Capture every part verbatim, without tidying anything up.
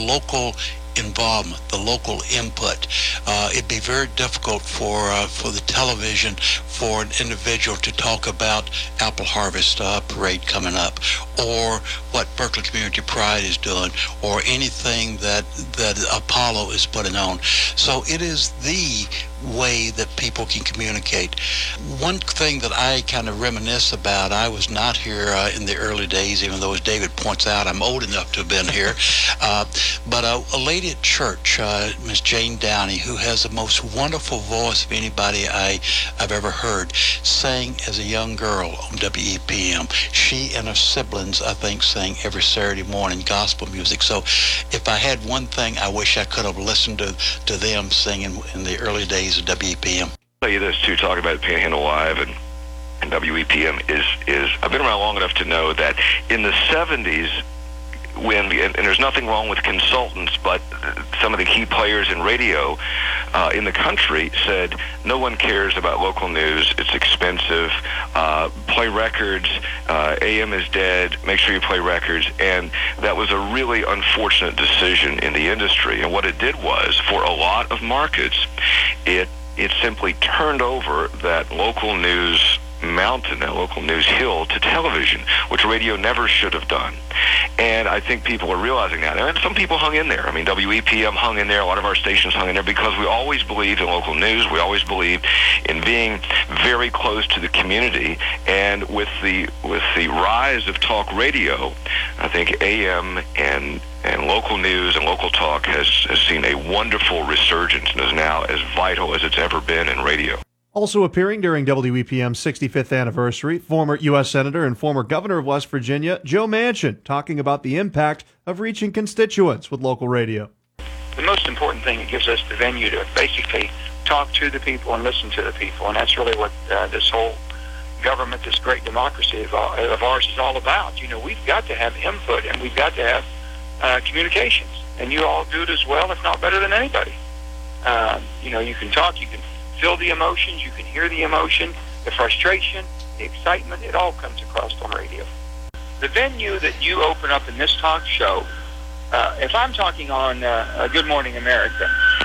local involvement, the local input. Uh, it'd be very difficult for uh, for the television for an individual to talk about Apple Harvest uh, Parade coming up, or what Berkeley Community Pride is doing, or anything that that Apollo is putting on. So it is the way that people can communicate. One thing that I kind of reminisce about, I was not here uh, in the early days, even though, as David points out, I'm old enough to have been here. Uh, but uh, a lady at church, uh, Miss Jane Downey, who has the most wonderful voice of anybody I, I've ever heard, sang as a young girl on W E P M. She and her siblings, I think, sang every Saturday morning gospel music. So if I had one thing, I wish I could have listened to, to them singing in the early days of W E P M. I'll tell you this, too, talking about Panhandle Live and, and W E P M is, is, I've been around long enough to know that in the seventies, when, and, and there's nothing wrong with consultants, but some of the key players in radio uh, in the country said, no one cares about local news, it's expensive, uh, play records, uh, A M is dead, make sure you play records, and that was a really unfortunate decision in the industry. And what it did was, for a lot of markets, it it simply turned over that local news mountain, that local news hill, to television, which radio never should have done. And I think people are realizing that. And some people hung in there. I mean, W E P M hung in there. A lot of our stations hung in there because we always believed in local news. We always believed in being very close to the community. And with the with the rise of talk radio, I think A M and and local news and local talk has, has seen a wonderful resurgence and is now as vital as it's ever been in radio. Also appearing during W E P M's sixty-fifth anniversary, former U S Senator and former Governor of West Virginia, Joe Manchin, talking about the impact of reaching constituents with local radio. The most important thing, it gives us the venue to basically talk to the people and listen to the people, and that's really what uh, this whole government, this great democracy of, of ours is all about. You know, we've got to have input, and we've got to have uh, communications, and you all do it as well, if not better than anybody. Uh, you know, you can talk, you can feel the emotions, you can hear the emotion, the frustration, the excitement, it all comes across on radio. The venue that you open up in this talk show, uh, if I'm talking on uh, Good Morning America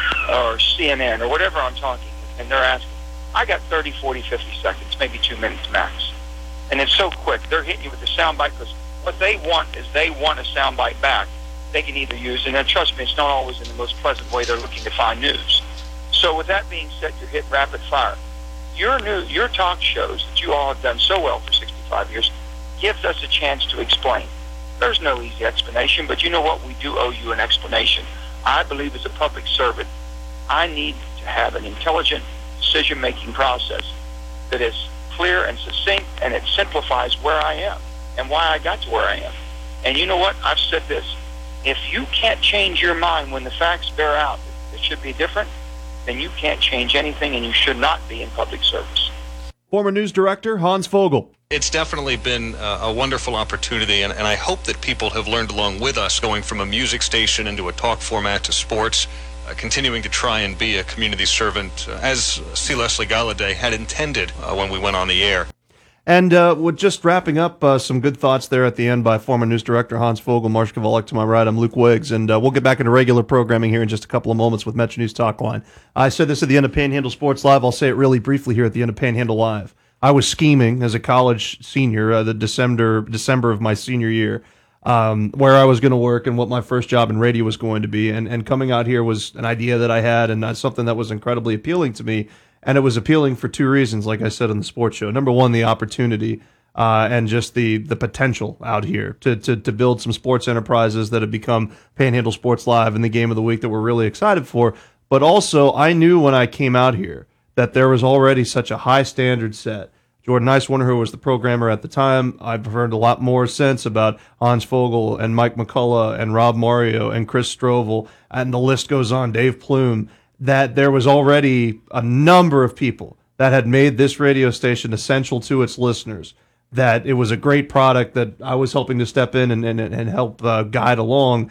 or C N N or whatever I'm talking, and they're asking, I got thirty, forty, fifty seconds, maybe two minutes max. And it's so quick, they're hitting you with the soundbite because what they want is they want a soundbite back. They can either use, and then trust me, it's not always in the most pleasant way they're looking to find news. So with that being said, you hit rapid fire. Your new, your talk shows that you all have done so well for sixty-five years gives us a chance to explain. There's no easy explanation, but you know what? We do owe you an explanation. I believe as a public servant, I need to have an intelligent decision-making process that is clear and succinct, and it simplifies where I am and why I got to where I am. And you know what? I've said this. If you can't change your mind when the facts bear out it should be different, then you can't change anything, and you should not be in public service. Former news director Hans Vogel. It's definitely been a, a wonderful opportunity, and, and I hope that people have learned along with us, going from a music station into a talk format to sports, uh, continuing to try and be a community servant, uh, as C. Leslie Galladay had intended uh, when we went on the air. And uh, with just wrapping up uh, some good thoughts there at the end by former news director Hans Vogel, Marsh Kowalik to my right, I'm Luke Wiggs, and uh, we'll get back into regular programming here in just a couple of moments with Metro News Talk Line. I said this at the end of Panhandle Sports Live. I'll say it really briefly here at the end of Panhandle Live. I was scheming as a college senior, uh, the December December of my senior year, um, where I was going to work and what my first job in radio was going to be. And, and coming out here was an idea that I had, and that's something that was incredibly appealing to me. And it was appealing for two reasons, like I said on the sports show. Number one, the opportunity uh, and just the the potential out here to, to to build some sports enterprises that have become Panhandle Sports Live and the Game of the Week that we're really excited for. But also, I knew when I came out here that there was already such a high standard set. Jordan Nicewarner, who was the programmer at the time, I've heard a lot more since about Hans Vogel and Mike McCullough and Rob Mario and Chris Strovel, and the list goes on, Dave Plume, that there was already a number of people that had made this radio station essential to its listeners, that it was a great product that I was helping to step in and, and, and help uh, guide along.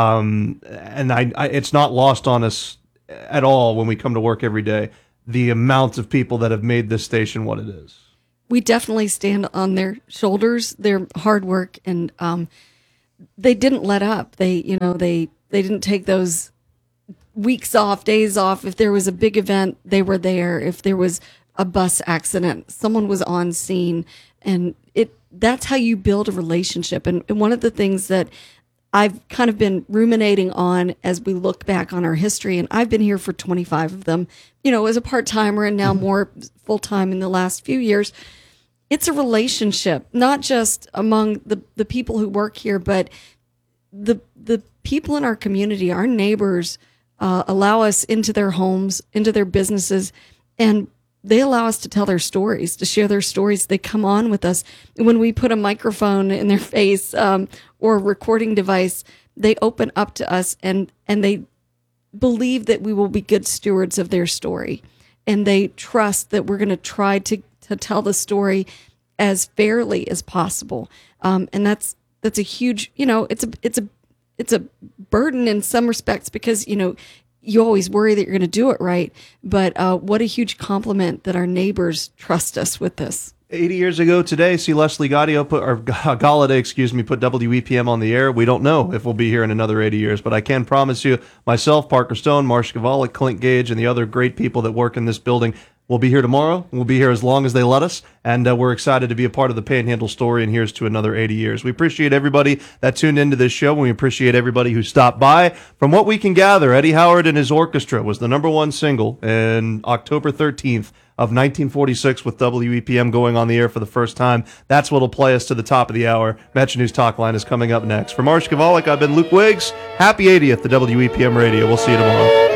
Um, and I, I, it's not lost on us at all when we come to work every day, the amount of people that have made this station what it is. We definitely stand on their shoulders, their hard work, and um, they didn't let up. They, you know, they They didn't take those weeks off, days off. If there was a big event, they were there. If there was a bus accident, someone was on scene. And it that's how you build a relationship. And, and one of the things that I've kind of been ruminating on as we look back on our history, and I've been here for twenty-five of them, you know, as a part-timer and now more full-time in the last few years. It's a relationship, not just among the, the people who work here, but the the people in our community, our neighbors, uh, allow us into their homes, into their businesses, and they allow us to tell their stories, to share their stories. They come on with us. When we put a microphone in their face um, or a recording device, they open up to us and, and they believe that we will be good stewards of their story. And they trust that we're going to try to, to tell the story as fairly as possible. Um, and that's that's a huge, you know, it's a it's a it's a burden in some respects because, you know, you always worry that you're going to do it right. But uh, what a huge compliment that our neighbors trust us with this. eighty years ago today, see Leslie Gaudio put, or Galladay, excuse me, put W E P M on the air. We don't know if we'll be here in another eighty years, but I can promise you, myself, Parker Stone, Marcia Kavalik, Clint Gage, and the other great people that work in this building will be here tomorrow. We'll be here as long as they let us, and uh, we're excited to be a part of the Panhandle story, and here's to another eighty years. We appreciate everybody that tuned into this show, and we appreciate everybody who stopped by. From what we can gather, Eddie Howard and his orchestra was the number one single in October thirteenth of nineteen forty-six with W E P M going on the air for the first time. That's what'll play us to the top of the hour. Metro News Talk Line is coming up next. For Marsh Kavalik, I've been Luke Wiggs. Happy eightieth to W E P M Radio. We'll see you tomorrow.